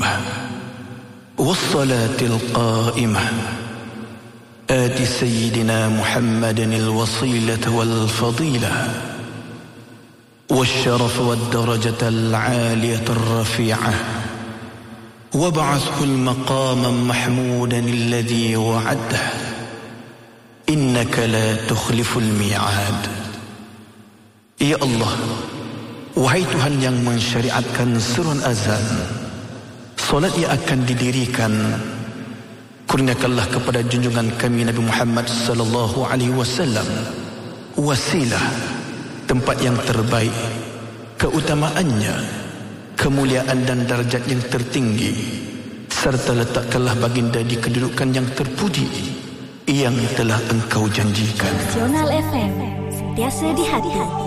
والصلاة القائمة آت سيدنا محمد الوصيلة والفضيلة والشرف والدرجة العالية الرفيعة وابعثه المقام محمودا الذي وعده إنك لا تخلف الميعاد. Ya Allah, wahai Tuhan yang mensyariatkan seruan azan, solat yang akan didirikan, kurniakanlah kepada junjungan kami Nabi Muhammad sallallahu alaihi wasallam wasilah, tempat yang terbaik, keutamaannya, kemuliaan dan darjat yang tertinggi, serta letakkanlah baginda di kedudukan yang terpuji yang telah Engkau janjikan. Nasional FM, sentiasa di hati.